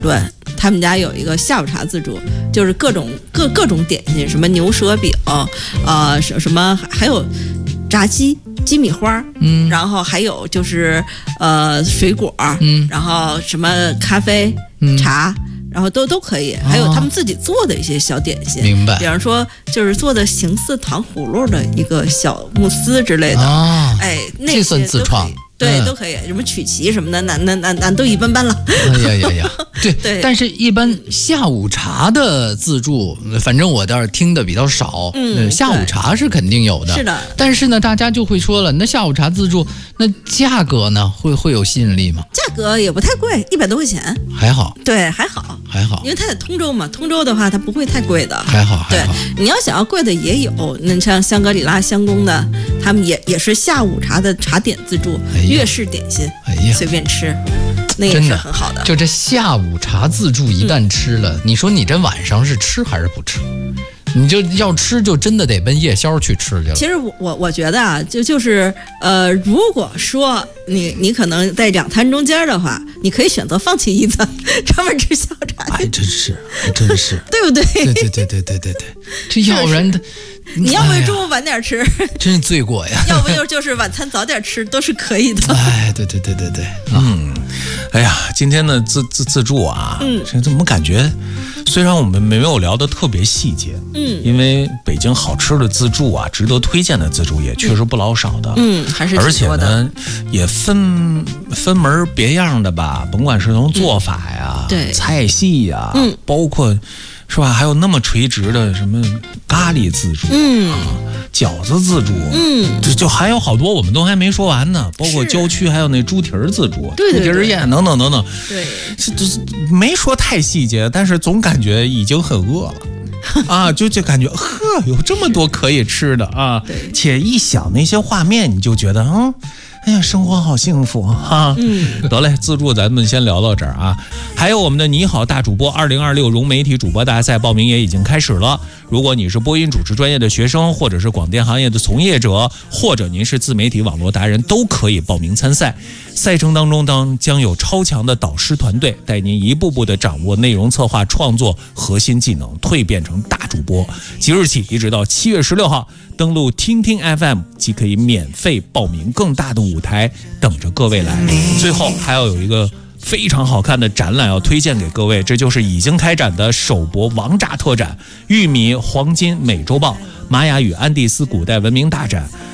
论，他们家有一个下午茶自助，就是各种点心，什么牛舌饼，什么还有炸鸡米花，然后还有就是水果，然后什么咖啡、茶。然后都可以，还有他们自己做的一些小点心， 明白？ 比方说，就是做的形似糖葫芦的一个小慕斯之类的，那这算自创。 对，都可以，什么曲奇什么的，那都一般般了。 哎呀，对，但是一般下午茶的自助，反正我倒是听的比较少。下午茶是肯定有的， 是的。 但是呢，大家就会说了，那下午茶自助，那价格呢，会有吸引力吗？ 价格也不太贵，100多块钱， 还好。 对，还好，因为它在通州嘛，通州的话它不会太贵的， 还好。 对，你要想要贵的也有，那像香格里拉香宫的，他们也是下午茶的茶点自助。粤式点心，随便吃，那也是很好的。 就这下午茶自助一旦吃了，你说你这晚上是吃还是不吃？你就要吃，就真的得奔夜宵去吃去了。 其实我觉得啊，就是如果说你可能在2餐中间的话，你可以选择放弃1餐，专门吃下午茶。 真是， 对不对？ 对，这要不然你要不就中午晚点吃， 真是罪过呀。 要不就是晚餐早点吃，都是可以的。 对， 哎呀，今天的自助啊，这怎么感觉？虽然我们没有聊得特别细节，因为北京好吃的自助啊，值得推荐的自助也确实不老少的， 还是挺多的。 而且呢，也分门别样的吧，甭管是从做法呀、菜系呀，包括是吧，还有那么垂直的什么咖喱自助，饺子自助，就还有好多我们都还没说完呢，包括郊区还有那猪蹄儿自助，猪蹄儿宴等等， 对， 这没说太细节，但是总感觉已经很饿了。啊，就感觉有这么多可以吃的啊，且一想那些画面，你就觉得哎呀，生活好幸福哈！得嘞，自助咱们先聊到这儿啊。还有我们的你好大主播2026融媒体主播大赛报名也已经开始了。如果你是播音主持专业的学生，或者是广电行业的从业者，或者您是自媒体网络达人，都可以报名参赛。赛程当中将有超强的导师团队带您一步步的掌握内容策划创作核心技能，蜕变成大主播。即日起一直到7月16号，登录听听 FM 即可以免费报名，更大的舞台等着各位来。最后还要有一个非常好看的展览要推荐给各位，这就是已经开展的首博王炸特展——玉米黄金美洲豹、玛雅与安第斯古代文明大展。